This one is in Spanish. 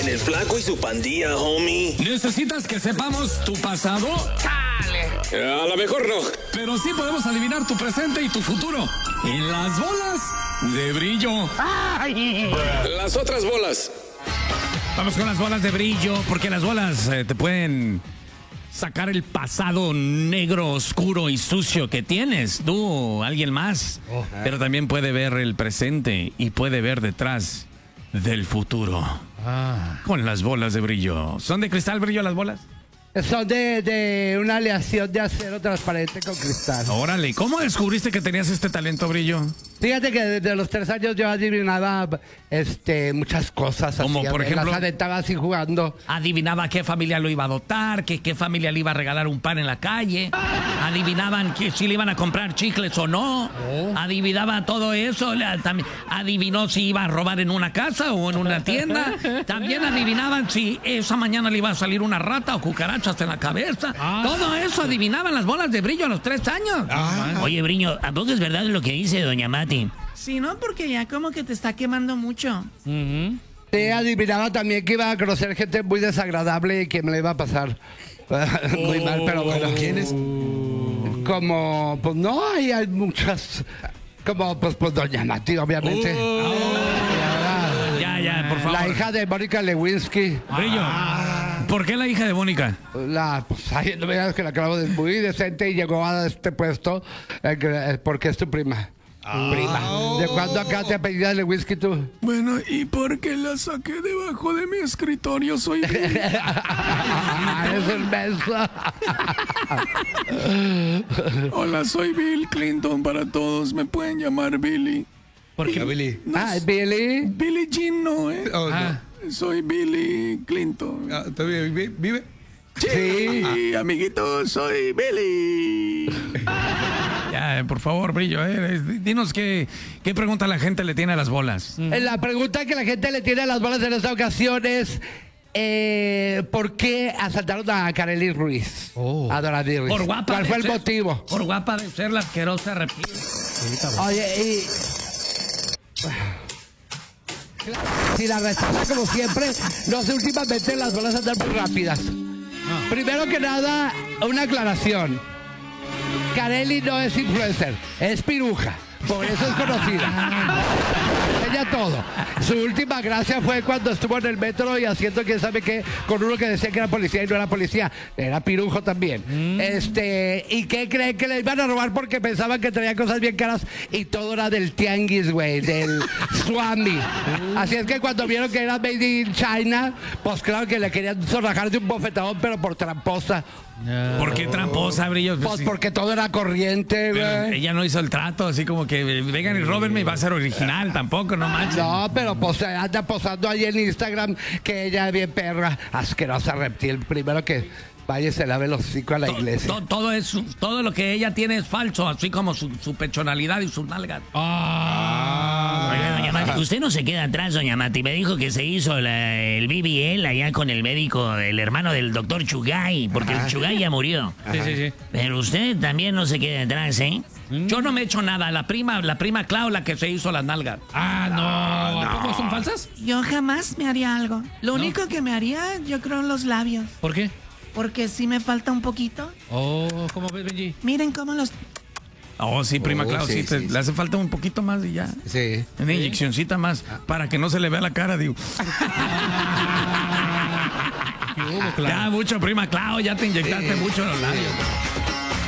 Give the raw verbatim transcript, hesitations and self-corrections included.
El Flaco y su pandilla, homie. ¿Necesitas que sepamos tu pasado? ¡Chale! A lo mejor no. Pero sí podemos adivinar tu presente y tu futuro. En las bolas de brillo. ¡Ay! Las otras bolas. Vamos con las bolas de brillo, porque las bolas eh, te pueden sacar el pasado negro, oscuro y sucio que tienes, tú o alguien más. Oh. Pero también puede ver el presente y puede ver detrás del futuro. Ah. Con las bolas de brillo. ¿Son de cristal brillo las bolas? Son de, de una aleación de acero transparente con cristal. Órale, ¿cómo descubriste que tenías este talento brillo? Fíjate que desde los tres años yo adivinaba este, muchas cosas. Como así, por ejemplo, las aventaba así jugando. Adivinaba qué familia lo iba a adoptar, que qué familia le iba a regalar un pan en la calle. Adivinaban que si le iban a comprar chicles o no. Oh. Adivinaba todo eso. También adivinó si iba a robar en una casa o en una tienda. También adivinaban si esa mañana le iba a salir una rata o cucarachas en la cabeza. Ah. Todo eso adivinaban las bolas de brillo a los tres años. Ah. Oye, Brillo, ¿a poco es verdad lo que dice doña Mati? Sí, ¿no? Porque ya como que te está quemando mucho. Uh-huh. Sí, adivinaba también que iba a conocer gente muy desagradable y que me le iba a pasar muy oh, mal, pero bueno. ¿Quiénes? Como, pues no, hay, hay muchas. Como, pues, pues doña Mati, obviamente. Oh. Ya, ya, por favor. La hija de Mónica Lewinsky. Brillo. Ah. ¿Por qué la hija de Mónica? La, pues, ay, no me digas que la acabo de muy decente y llegó a este puesto eh, porque es tu prima. Oh. Prima. ¿De cuándo acá te apellidas Lewinsky tú? Bueno, ¿y por qué la saqué debajo de mi escritorio? Soy Billy. Es el beso. Hola, soy Bill Clinton para todos. Me pueden llamar Billy. ¿Por qué Billy? No, ah, Billy. Billy Jean no, ¿eh? Oh, ah. no. Soy Billy Clinton. Ah, ¿Todavía vive? ¿Vive? Sí, sí, amiguito, soy Billy. Ya, por favor, Brillo, eh, dinos qué, qué pregunta la gente le tiene a las bolas. La pregunta que la gente le tiene a las bolas en esta ocasión es eh, ¿por qué asaltaron a Karely Ruiz? Oh. A Doranis Ruiz. Por guapa. ¿Cuál fue el ser, motivo? Por guapa de ser la asquerosa reptil. Oye, y... Si la respuesta, como siempre, no sé, últimamente las bolas andan muy rápidas. No. Primero que nada, una aclaración. Karely no es influencer, es piruja. Por eso es conocida. Ella todo. Su última gracia fue cuando estuvo en el metro y haciendo quién sabe qué con uno que decía que era policía y no era policía. Era pirujo también. Mm. Este, ¿y qué creen que le iban a robar porque pensaban que traía cosas bien caras? Y todo era del tianguis, güey, del Swami. Mm. Así es que cuando vieron que era made in China, pues claro que le querían zorrajar de un bofetadón, pero por tramposa. No. ¿Por qué tramposa, Brillo? Pues porque todo era corriente, güey. Ella no hizo el trato, así como que vengan y róbenme y va a ser original, tampoco, no manches. No, pero pues anda posando ahí en Instagram que ella es bien perra, asquerosa reptil. Primero que vaya y se lave los hocico a la iglesia. Todo, todo, es, todo lo que ella tiene es falso, así como su, su pechonalidad y sus nalgas. Ah. Oiga, doña Mati, usted no se queda atrás, doña Mati. Me dijo que se hizo la, el B B L allá con el médico, el hermano del doctor Chugay, porque Ajá. el Chugay ya murió. Sí, sí, sí. Pero usted también no se queda atrás, ¿eh? Yo no me he hecho nada. La prima, la prima Clau, la que se hizo las nalgas. Ah, no. ¿A poco son falsas? Yo jamás me haría algo. Lo ¿No? único que me haría, yo creo, los labios. ¿Por qué? Porque sí me falta un poquito. Oh, ¿cómo ves, Benji? Miren cómo los... Oh, sí, prima oh, Clau, sí, sí, te, sí, le hace falta un poquito más y ya. Sí. Una inyeccioncita más, ah. para que no se le vea la cara, digo. ¿Qué hubo, Clau? Ya, mucho, prima Clau, ya te inyectaste sí. mucho en los labios.